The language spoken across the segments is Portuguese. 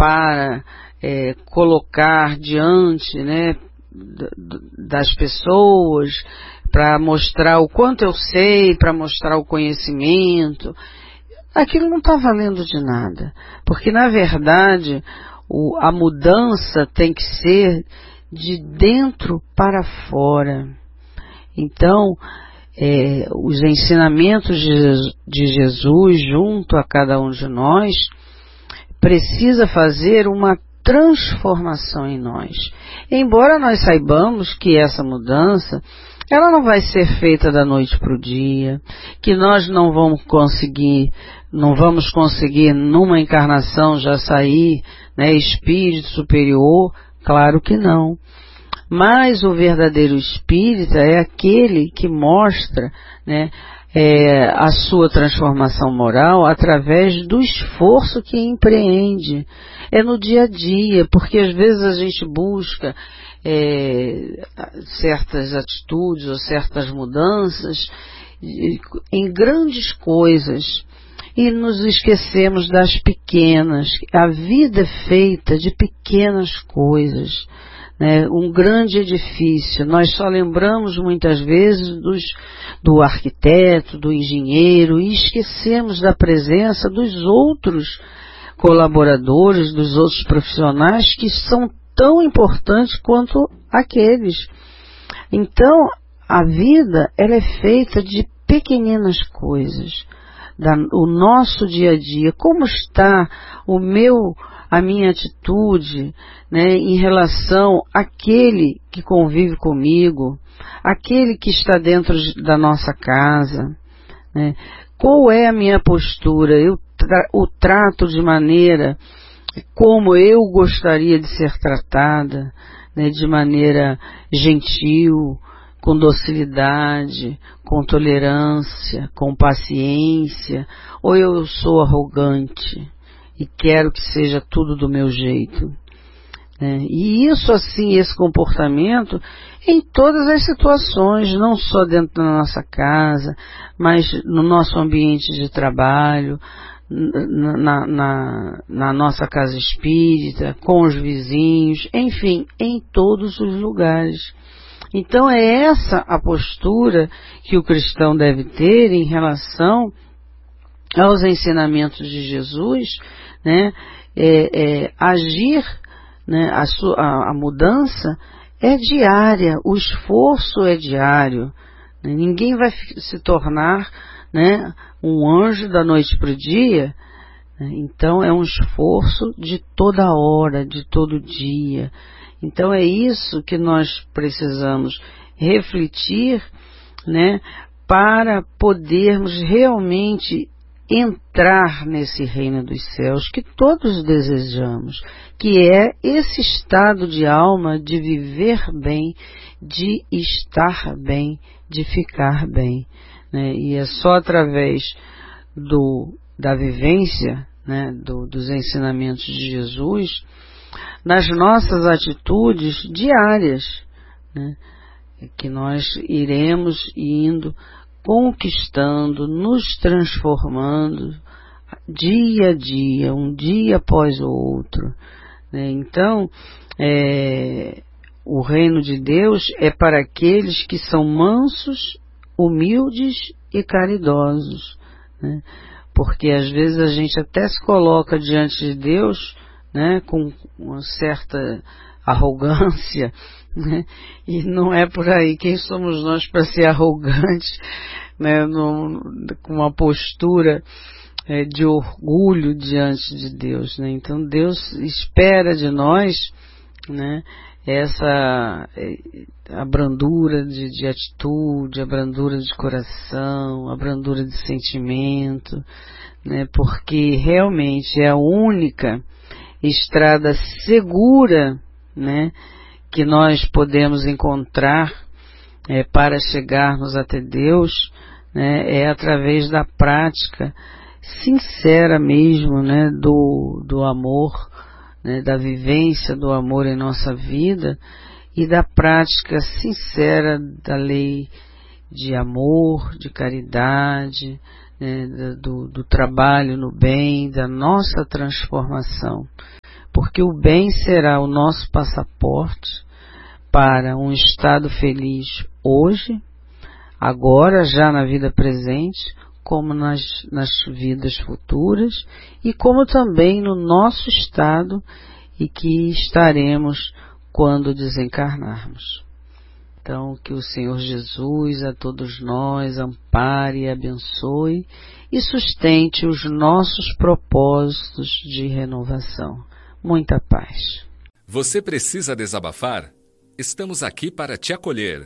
para colocar diante, né, das pessoas, para mostrar o quanto eu sei, para mostrar o conhecimento, aquilo não está valendo de nada, porque na verdade a mudança tem que ser de dentro para fora. Então, os ensinamentos de Jesus junto a cada um de nós precisa fazer uma transformação em nós. Embora nós saibamos que essa mudança, ela não vai ser feita da noite para o dia, que nós não vamos conseguir numa encarnação já sair, né, espírito superior, claro que não. Mas o verdadeiro espírita é aquele que mostra, né, a sua transformação moral através do esforço que empreende. É no dia a dia, porque às vezes a gente busca certas atitudes ou certas mudanças em grandes coisas e nos esquecemos das pequenas. A vida é feita de pequenas coisas. Um grande edifício, nós só lembramos muitas vezes do arquiteto, do engenheiro, e esquecemos da presença dos outros colaboradores, dos outros profissionais que são tão importantes quanto aqueles. Então, a vida, ela é feita de pequeninas coisas, o nosso dia a dia. Como está a minha atitude, né, em relação àquele que convive comigo, aquele que está dentro da nossa casa, né? Qual é a minha postura? Eu o trato de maneira como eu gostaria de ser tratada, né, de maneira gentil, com docilidade, com tolerância, com paciência, ou eu sou arrogante e quero que seja tudo do meu jeito, né? E isso assim, esse comportamento em todas as situações, não só dentro da nossa casa, mas no nosso ambiente de trabalho, na nossa casa espírita, com os vizinhos, enfim, em todos os lugares. Então é essa a postura que o cristão deve ter em relação aos ensinamentos de Jesus, né? Agir, né? A mudança é diária, o esforço é diário, né? Ninguém vai se tornar, né, um anjo da noite para o dia, né? Então é um esforço de toda hora, de todo dia. Então é isso que nós precisamos refletir, né, para podermos realmente entrar nesse reino dos céus que todos desejamos, que é esse estado de alma de viver bem, de estar bem, de ficar bem, né? E é só através da vivência, né, dos ensinamentos de Jesus, nas nossas atitudes diárias, né, que nós iremos indo, conquistando, nos transformando dia a dia, um dia após o outro, né? Então, o reino de Deus é para aqueles que são mansos, humildes e caridosos, né? Porque às vezes a gente até se coloca diante de Deus, né, com uma certa arrogância, né? E não é por aí. Quem somos nós para ser arrogantes, né, com uma postura de orgulho diante de Deus, né? Então Deus espera de nós, né, a brandura de atitude, a brandura de coração, a brandura de sentimento, né? Porque realmente é a única estrada segura, né, que nós podemos encontrar para chegarmos até Deus, né, é através da prática sincera mesmo, né, do amor, né, da vivência do amor em nossa vida e da prática sincera da lei de amor, de caridade, né, do trabalho no bem, da nossa transformação. porque o bem será o nosso passaporte para um estado feliz hoje, agora, já na vida presente, como nas vidas futuras, e como também no nosso estado e que estaremos quando desencarnarmos. Então, que o Senhor Jesus a todos nós ampare e abençoe e sustente os nossos propósitos de renovação. Muita paz. Você precisa desabafar? Estamos aqui para te acolher.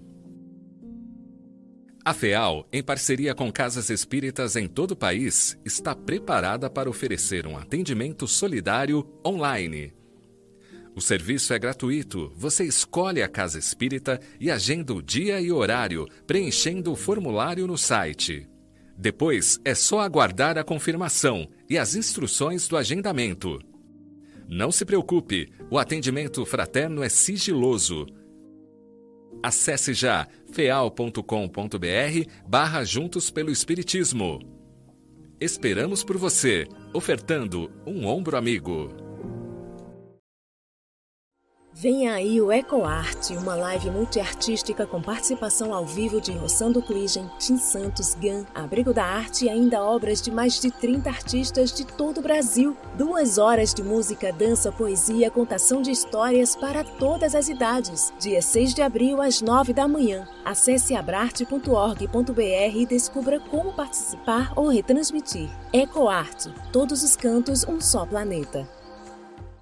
A FEAL, em parceria com casas espíritas em todo o país, está preparada para oferecer um atendimento solidário online. O serviço é gratuito, você escolhe a casa espírita e agenda o dia e horário, preenchendo o formulário no site. Depois é só aguardar a confirmação e as instruções do agendamento. Não se preocupe, o atendimento fraterno é sigiloso. Acesse já feal.com.br/Juntos pelo Espiritismo. Esperamos por você, ofertando um ombro amigo. Vem aí o EcoArte, uma live multiartística com participação ao vivo de Rossando Cligem, Tim Santos, Gan, Abrigo da Arte e ainda obras de mais de 30 artistas de todo o Brasil. 2 horas de música, dança, poesia, contação de histórias para todas as idades. Dia 6 de abril, às 9 da manhã. Acesse abrarte.org.br e descubra como participar ou retransmitir. EcoArte, todos os cantos, um só planeta.